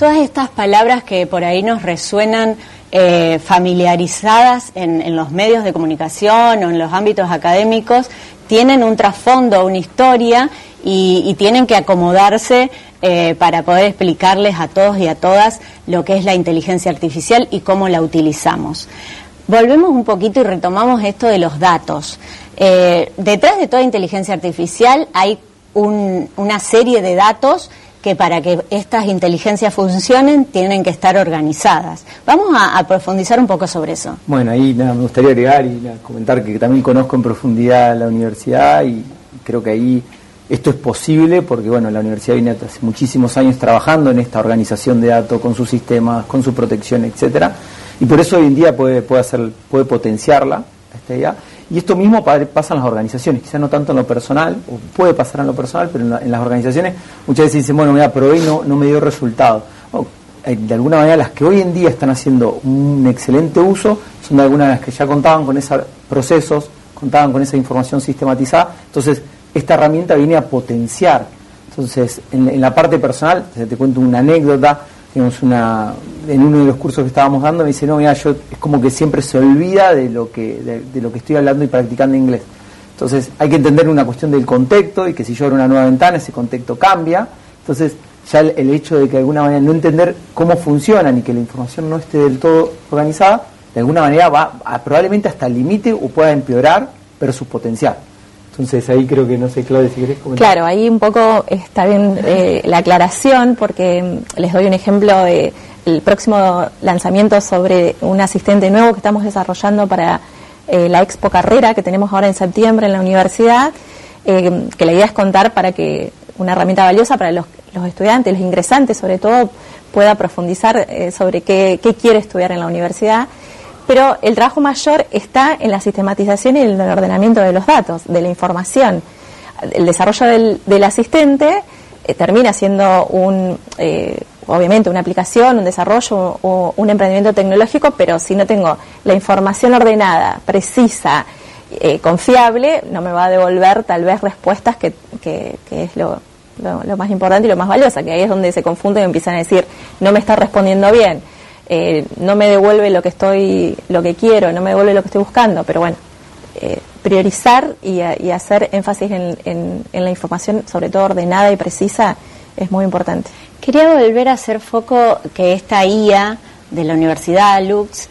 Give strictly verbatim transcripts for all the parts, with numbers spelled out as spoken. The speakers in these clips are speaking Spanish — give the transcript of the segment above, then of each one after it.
Todas estas palabras que por ahí nos resuenan eh, familiarizadas en, en los medios de comunicación o en los ámbitos académicos, tienen un trasfondo, una historia y, y tienen que acomodarse eh, para poder explicarles a todos y a todas lo que es la inteligencia artificial y cómo la utilizamos. Volvemos un poquito y retomamos esto de los datos. Eh, detrás de toda inteligencia artificial hay un, una serie de datos que para que estas inteligencias funcionen tienen que estar organizadas. Vamos a, a profundizar un poco sobre eso. Bueno, ahí nada, me gustaría agregar y nada, comentar que también conozco en profundidad la universidad y creo que ahí esto es posible porque bueno, la universidad viene hace muchísimos años trabajando en esta organización de datos, con sus sistemas, con su protección, etcétera, y por eso hoy en día puede, puede, hacer, puede potenciarla esta idea. Y esto mismo pasa en las organizaciones, quizás no tanto en lo personal, o puede pasar en lo personal, pero en, la, en las organizaciones muchas veces dicen, bueno, mira, probé y no, no me dio resultado. Bueno, de alguna manera las que hoy en día están haciendo un excelente uso son de algunas de las que ya contaban con esos procesos, contaban con esa información sistematizada, entonces esta herramienta viene a potenciar. Entonces, en, en la parte personal, te cuento una anécdota. Tenemos una, en uno de los cursos que estábamos dando me dice, no, mira, yo es como que siempre se olvida de lo que de, de lo que estoy hablando y practicando inglés. Entonces hay que entender una cuestión del contexto y que si yo abro una nueva ventana ese contexto cambia. Entonces ya el, el hecho de que de alguna manera no entender cómo funcionan y que la información no esté del todo organizada, de alguna manera va a, probablemente hasta el límite o pueda empeorar versus potencial. Entonces ahí creo que, no sé, Claudia, si querés comentar. Claro, ahí un poco está bien eh, la aclaración, porque les doy un ejemplo de el próximo lanzamiento sobre un asistente nuevo que estamos desarrollando para eh, la Expo Carrera que tenemos ahora en septiembre en la universidad, eh, que la idea es contar para que una herramienta valiosa para los, los estudiantes, los ingresantes sobre todo, pueda profundizar eh, sobre qué, qué quiere estudiar en la universidad. Pero el trabajo mayor está en la sistematización y en el ordenamiento de los datos, de la información. El desarrollo del, del asistente eh, termina siendo un, eh, obviamente una aplicación, un desarrollo o un emprendimiento tecnológico, pero si no tengo la información ordenada, precisa, eh, confiable, no me va a devolver tal vez respuestas que, que, que es lo, lo, lo más importante y lo más valioso, que ahí es donde se confunden y empiezan a decir, no me está respondiendo bien. Eh, no me devuelve lo que estoy, lo que quiero, no me devuelve lo que estoy buscando, pero bueno, eh, priorizar y, y hacer énfasis en, en, en la información, sobre todo ordenada y precisa, es muy importante. Quería volver a hacer foco que esta I A de la Universidad Lux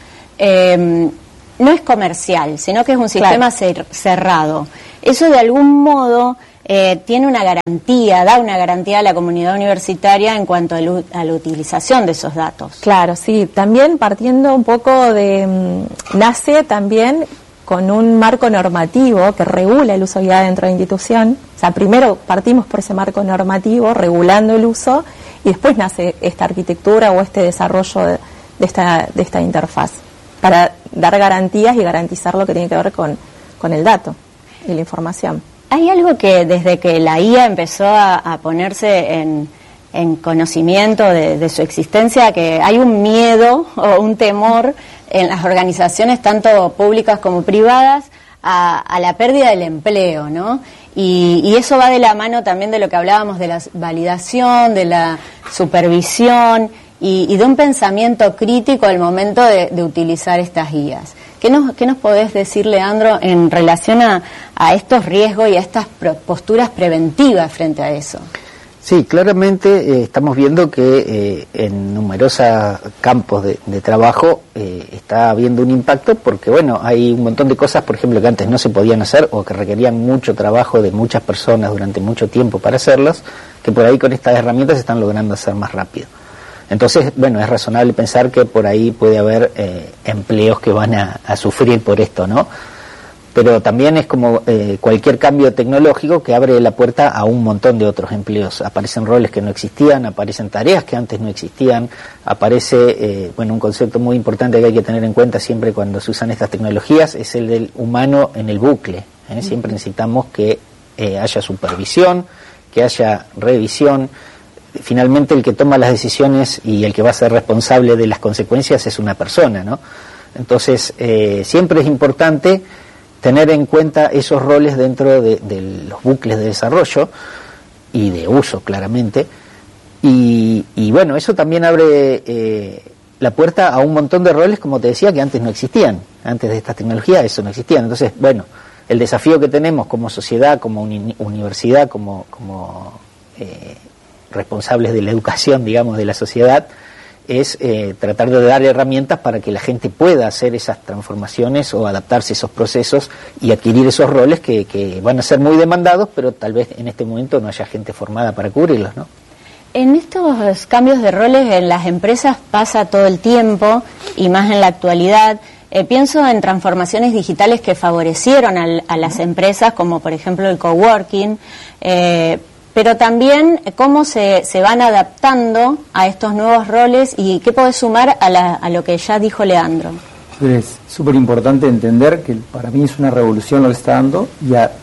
eh, no es comercial, sino que es un sistema claro. cerrado. Eso de algún modo eh, tiene una garantía, da una garantía a la comunidad universitaria en cuanto a, lu- a la utilización de esos datos. Claro, sí, también partiendo un poco de, um, nace también con un marco normativo que regula el uso de I A dentro de la institución. O sea, primero partimos por ese marco normativo, regulando el uso, y después nace esta arquitectura o este desarrollo de, de, esta, de esta interfaz, para dar garantías y garantizar lo que tiene que ver con, con el dato y la información. Hay algo que desde que la I A empezó a, a ponerse en, en conocimiento de, de su existencia, que hay un miedo o un temor en las organizaciones, tanto públicas como privadas, a, a la pérdida del empleo, ¿no? Y, y eso va de la mano también de lo que hablábamos de la validación, de la supervisión y, y de un pensamiento crítico al momento de, de utilizar estas I As. ¿Qué nos, qué nos podés decir, Leandro, en relación a, a estos riesgos y a estas pro, posturas preventivas frente a eso? Sí, claramente eh, estamos viendo que eh, en numerosos campos de, de trabajo eh, está habiendo un impacto porque, bueno, hay un montón de cosas, por ejemplo, que antes no se podían hacer o que requerían mucho trabajo de muchas personas durante mucho tiempo para hacerlas, que por ahí con estas herramientas se están logrando hacer más rápido. Entonces, bueno, es razonable pensar que por ahí puede haber eh, empleos que van a, a sufrir por esto, ¿no? Pero también es como eh, cualquier cambio tecnológico que abre la puerta a un montón de otros empleos. Aparecen roles que no existían, aparecen tareas que antes no existían, aparece, eh, bueno, un concepto muy importante que hay que tener en cuenta siempre cuando se usan estas tecnologías, es el del humano en el bucle, ¿eh? Siempre necesitamos que eh, haya supervisión, que haya revisión. Finalmente el que toma las decisiones y el que va a ser responsable de las consecuencias es una persona, ¿no? Entonces, eh, siempre es importante tener en cuenta esos roles dentro de, de los bucles de desarrollo y de uso, claramente, y, y y bueno, eso también abre eh, la puerta a un montón de roles, como te decía, que antes no existían. Antes de estas tecnologías eso no existía. Entonces, bueno, el desafío que tenemos como sociedad, como uni- universidad, como, como eh, responsables de la educación, digamos, de la sociedad, es eh, tratar de dar herramientas para que la gente pueda hacer esas transformaciones o adaptarse a esos procesos y adquirir esos roles que, que van a ser muy demandados, pero tal vez en este momento no haya gente formada para cubrirlos, ¿no? En estos cambios de roles en las empresas pasa todo el tiempo y más en la actualidad. Eh, pienso en transformaciones digitales que favorecieron al, a las empresas, como por ejemplo el coworking, eh, pero también cómo se, se van adaptando a estos nuevos roles y qué podés sumar a, la, a lo que ya dijo Leandro. Es súper importante entender que para mí es una revolución lo que está dando y, a, a,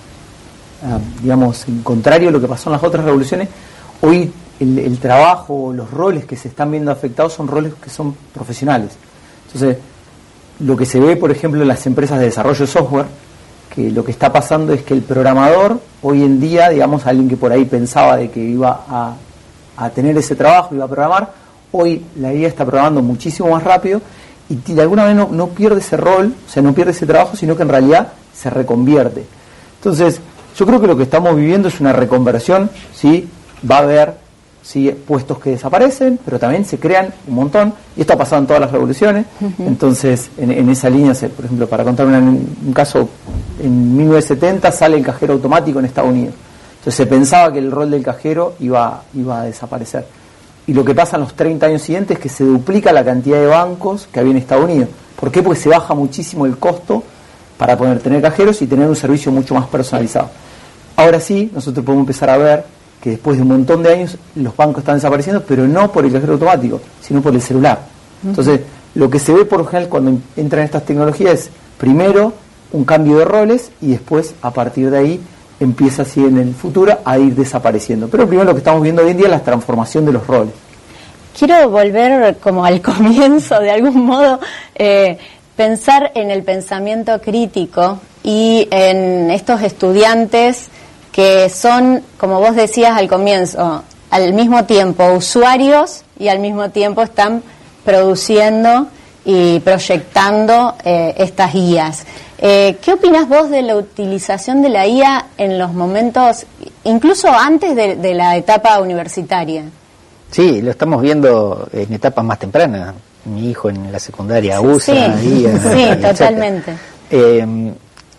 digamos, en contrario a lo que pasó en las otras revoluciones, hoy el, el trabajo, los roles que se están viendo afectados son roles que son profesionales. Entonces, lo que se ve, por ejemplo, en las empresas de desarrollo de software, que lo que está pasando es que el programador, hoy en día, digamos, alguien que por ahí pensaba de que iba a, a tener ese trabajo, iba a programar, hoy la I A está programando muchísimo más rápido y de alguna manera no, no pierde ese rol, o sea, no pierde ese trabajo, sino que en realidad se reconvierte. Entonces, yo creo que lo que estamos viviendo es una reconversión, ¿sí? Va a haber ¿sí? puestos que desaparecen, pero también se crean un montón, y esto ha pasado en todas las revoluciones. Uh-huh. Entonces, en, en esa línea, por ejemplo, para contar una, un caso, en mil novecientos setenta sale el cajero automático en Estados Unidos. Entonces se pensaba que el rol del cajero iba, iba a desaparecer. Y lo que pasa en los treinta años siguientes es que se duplica la cantidad de bancos que había en Estados Unidos. ¿Por qué? Porque se baja muchísimo el costo para poder tener cajeros y tener un servicio mucho más personalizado. Ahora sí, nosotros podemos empezar a ver que después de un montón de años los bancos están desapareciendo, pero no por el cajero automático, sino por el celular. Uh-huh. Entonces, lo que se ve por lo general cuando entran estas tecnologías es, primero, un cambio de roles, y después, a partir de ahí, empieza así en el futuro a ir desapareciendo. Pero primero lo que estamos viendo hoy en día es la transformación de los roles. Quiero volver como al comienzo, de algún modo, eh, pensar en el pensamiento crítico y en estos estudiantes que son, como vos decías al comienzo, al mismo tiempo usuarios y al mismo tiempo están produciendo y proyectando eh, estas guías. Eh, ¿Qué opinas vos de la utilización de la I A en los momentos, incluso antes de, de la etapa universitaria? Sí, lo estamos viendo en etapas más tempranas. Mi hijo en la secundaria usa sí, I A. Sí, totalmente. Eh,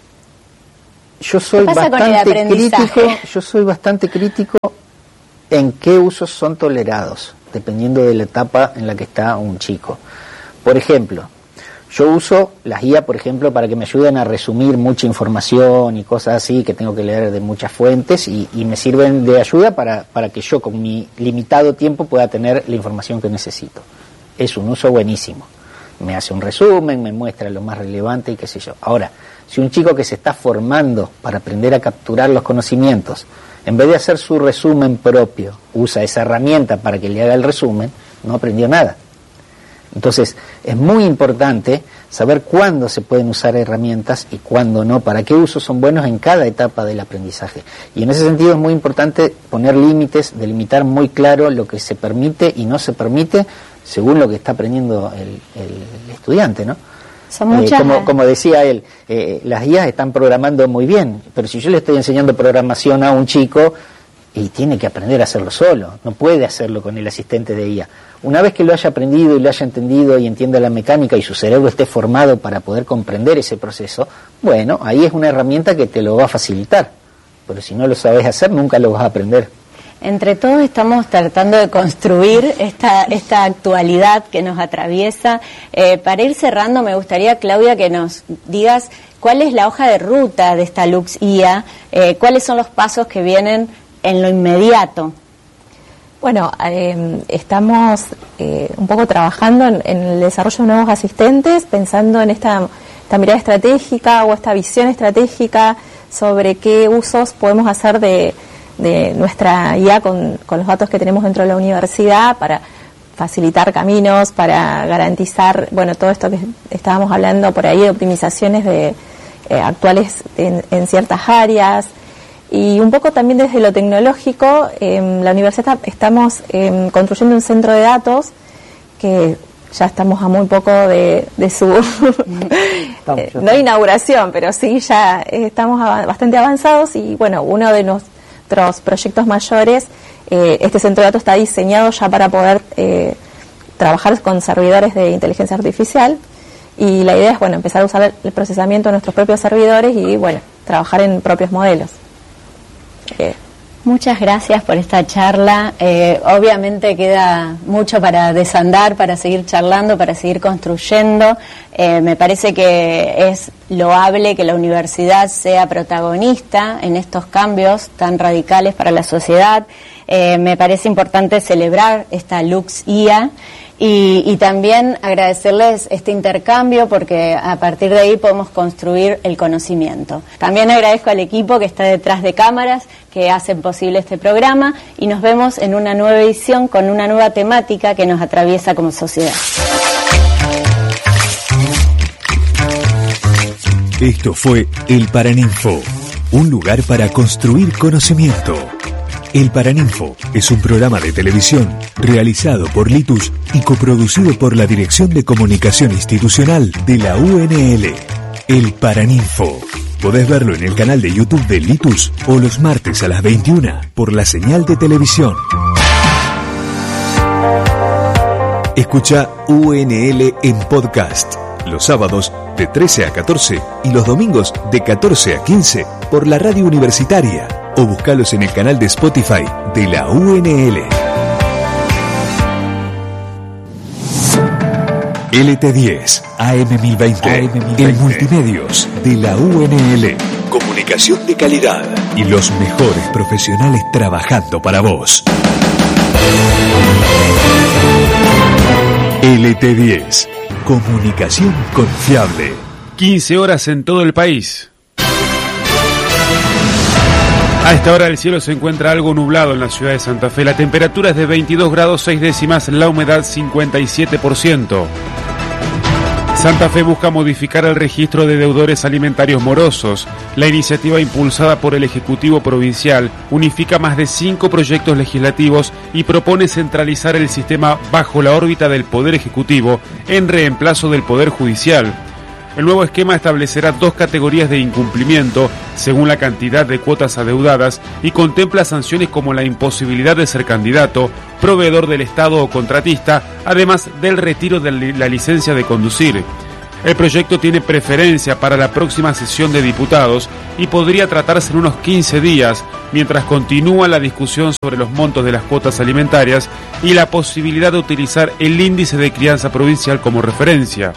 Yo soy bastante crítico, yo soy bastante crítico en qué usos son tolerados, dependiendo de la etapa en la que está un chico. Por ejemplo, yo uso las I A, por ejemplo, para que me ayuden a resumir mucha información y cosas así que tengo que leer de muchas fuentes y, y me sirven de ayuda para, para que yo con mi limitado tiempo pueda tener la información que necesito. Es un uso buenísimo. Me hace un resumen, me muestra lo más relevante y qué sé yo. Ahora, si un chico que se está formando para aprender a capturar los conocimientos, en vez de hacer su resumen propio, usa esa herramienta para que le haga el resumen, no aprendió nada. Entonces, es muy importante saber cuándo se pueden usar herramientas y cuándo no, para qué usos son buenos en cada etapa del aprendizaje. Y en ese sentido es muy importante poner límites, delimitar muy claro lo que se permite y no se permite según lo que está aprendiendo el, el estudiante, ¿no? Son muchas... eh, como, como decía él, eh, las I A están programando muy bien, pero si yo le estoy enseñando programación a un chico, y tiene que aprender a hacerlo solo, no puede hacerlo con el asistente de I A. Una vez que lo haya aprendido y lo haya entendido y entienda la mecánica y su cerebro esté formado para poder comprender ese proceso, bueno, ahí es una herramienta que te lo va a facilitar, pero si no lo sabes hacer, nunca lo vas a aprender. Entre todos estamos tratando de construir esta, esta actualidad que nos atraviesa. Eh, para ir cerrando, me gustaría, Claudia, que nos digas cuál es la hoja de ruta de esta Lux I A, eh, cuáles son los pasos que vienen en lo inmediato. Bueno, eh, estamos eh, un poco trabajando en, en el desarrollo de nuevos asistentes, pensando en esta, esta mirada estratégica o esta visión estratégica sobre qué usos podemos hacer de de nuestra I A con, con los datos que tenemos dentro de la universidad para facilitar caminos, para garantizar, bueno, todo esto que estábamos hablando por ahí de optimizaciones de eh, actuales en, en ciertas áreas. Y un poco también desde lo tecnológico, eh, la universidad estamos eh, construyendo un centro de datos que ya estamos a muy poco de, de su eh, no inauguración, pero sí ya estamos av- bastante avanzados. Y bueno, uno de nuestros proyectos mayores, eh, este centro de datos está diseñado ya para poder eh, trabajar con servidores de inteligencia artificial, y la idea es bueno empezar a usar el procesamiento de nuestros propios servidores y bueno trabajar en propios modelos. Eh, Muchas gracias por esta charla. Eh, obviamente queda mucho para desandar, para seguir charlando, para seguir construyendo. Eh, me parece que es loable que la universidad sea protagonista en estos cambios tan radicales para la sociedad. Eh, me parece importante celebrar esta Lux I A. Y, y también agradecerles este intercambio, porque a partir de ahí podemos construir el conocimiento. También agradezco al equipo que está detrás de cámaras, que hacen posible este programa, y nos vemos en una nueva edición con una nueva temática que nos atraviesa como sociedad. Esto fue El Paraninfo, un lugar para construir conocimiento. El Paraninfo es un programa de televisión realizado por Litus y coproducido por la Dirección de Comunicación Institucional de la U N L. El Paraninfo. Podés verlo en el canal de YouTube de Litus o los martes a las veintiuna por la señal de televisión. Escucha U N L en podcast los sábados de trece a catorce y los domingos de catorce a quince por la radio universitaria, o buscalos en el canal de Spotify de la U N L. L T diez A M mil veinte, el multimedios de la U N L. Comunicación de calidad y los mejores profesionales trabajando para vos. L T diez, comunicación confiable. quince horas en todo el país. A esta hora el cielo se encuentra algo nublado en la ciudad de Santa Fe. La temperatura es de veintidós grados seis décimas, la humedad cincuenta y siete por ciento. Santa Fe busca modificar el registro de deudores alimentarios morosos. La iniciativa, impulsada por el Ejecutivo Provincial, unifica más de cinco proyectos legislativos y propone centralizar el sistema bajo la órbita del Poder Ejecutivo en reemplazo del Poder Judicial. El nuevo esquema establecerá dos categorías de incumplimiento según la cantidad de cuotas adeudadas y contempla sanciones como la imposibilidad de ser candidato, proveedor del Estado o contratista, además del retiro de la licencia de conducir. El proyecto tiene preferencia para la próxima sesión de diputados y podría tratarse en unos quince días, mientras continúa la discusión sobre los montos de las cuotas alimentarias y la posibilidad de utilizar el índice de crianza provincial como referencia.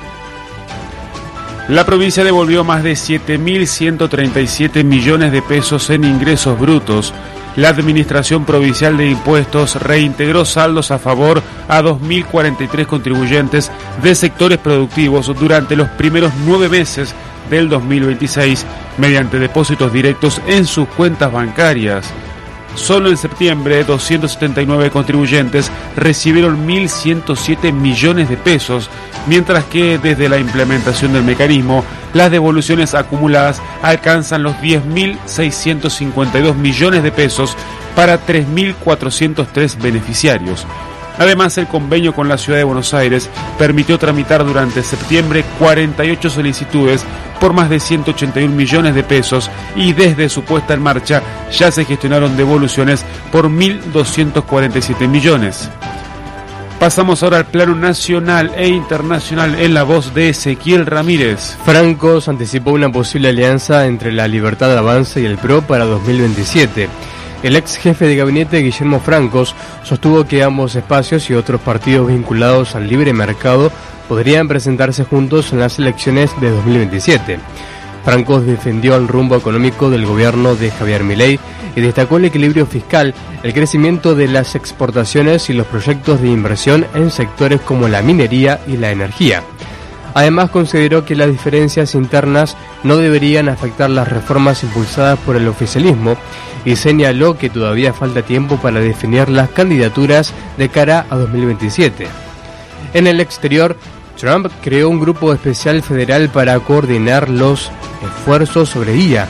La provincia devolvió más de siete mil ciento treinta y siete millones de pesos en ingresos brutos. La Administración Provincial de Impuestos reintegró saldos a favor a dos mil cuarenta y tres contribuyentes de sectores productivos durante los primeros nueve meses del dos mil veintiséis mediante depósitos directos en sus cuentas bancarias. Solo en septiembre, doscientos setenta y nueve contribuyentes recibieron mil ciento siete millones de pesos, mientras que desde la implementación del mecanismo, las devoluciones acumuladas alcanzan los diez mil seiscientos cincuenta y dos millones de pesos para tres mil cuatrocientos tres beneficiarios. Además, el convenio con la Ciudad de Buenos Aires permitió tramitar durante septiembre cuarenta y ocho solicitudes por más de ciento ochenta y un millones de pesos y desde su puesta en marcha ya se gestionaron devoluciones por mil doscientos cuarenta y siete millones. Pasamos ahora al plano nacional e internacional en la voz de Ezequiel Ramírez. Francos anticipó una posible alianza entre la Libertad Avanza y el P R O para dos mil veintisiete. El ex jefe de gabinete, Guillermo Francos, sostuvo que ambos espacios y otros partidos vinculados al libre mercado podrían presentarse juntos en las elecciones de dos mil veintisiete. Francos defendió el rumbo económico del gobierno de Javier Milei y destacó el equilibrio fiscal, el crecimiento de las exportaciones y los proyectos de inversión en sectores como la minería y la energía. Además, consideró que las diferencias internas no deberían afectar las reformas impulsadas por el oficialismo y señaló que todavía falta tiempo para definir las candidaturas de cara a dos mil veintisiete. En el exterior, Trump creó un grupo especial federal para coordinar los esfuerzos sobre I A.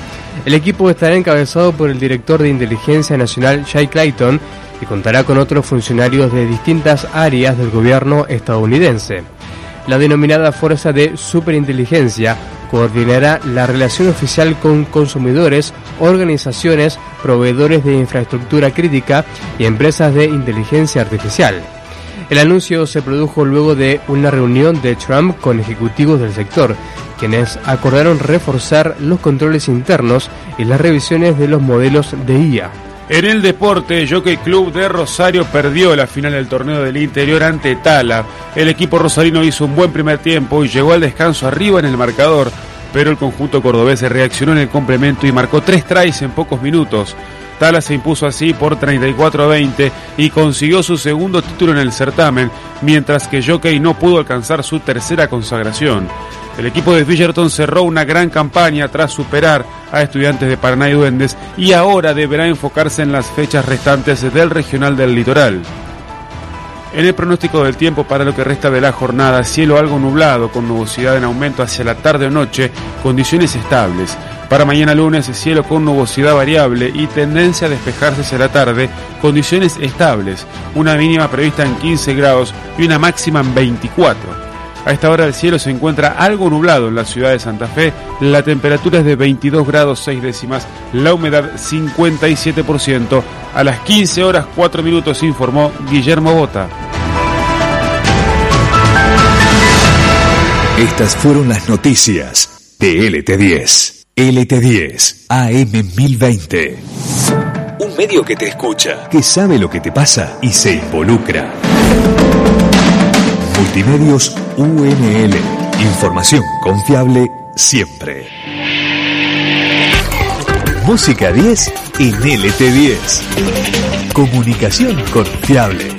El equipo estará encabezado por el director de Inteligencia Nacional, Jay Clayton, y contará con otros funcionarios de distintas áreas del gobierno estadounidense. La denominada Fuerza de Superinteligencia coordinará la relación oficial con consumidores, organizaciones, proveedores de infraestructura crítica y empresas de inteligencia artificial. El anuncio se produjo luego de una reunión de Trump con ejecutivos del sector, quienes acordaron reforzar los controles internos y las revisiones de los modelos de I A. En el deporte, Jockey Club de Rosario perdió la final del torneo del interior ante Tala. El equipo rosarino hizo un buen primer tiempo y llegó al descanso arriba en el marcador, pero el conjunto cordobés reaccionó en el complemento y marcó tres tries en pocos minutos. Tala se impuso así por treinta y cuatro a veinte y consiguió su segundo título en el certamen, mientras que Jockey no pudo alcanzar su tercera consagración. El equipo de Bridgerton cerró una gran campaña tras superar a Estudiantes de Paraná y Duendes y ahora deberá enfocarse en las fechas restantes del Regional del Litoral. En el pronóstico del tiempo para lo que resta de la jornada, cielo algo nublado con nubosidad en aumento hacia la tarde o noche, condiciones estables. Para mañana lunes, cielo con nubosidad variable y tendencia a despejarse hacia la tarde, condiciones estables, una mínima prevista en quince grados y una máxima en veinticuatro. A esta hora el cielo se encuentra algo nublado en la ciudad de Santa Fe, la temperatura es de veintidós grados seis décimas, la humedad cincuenta y siete por ciento. A las quince horas cuatro minutos informó Guillermo Bota. Estas fueron las noticias de L T diez. L T diez, A M mil veinte. Un medio que te escucha, que sabe lo que te pasa y se involucra. Multimedios U N L. Información confiable siempre. Música diez en L T diez. Comunicación confiable.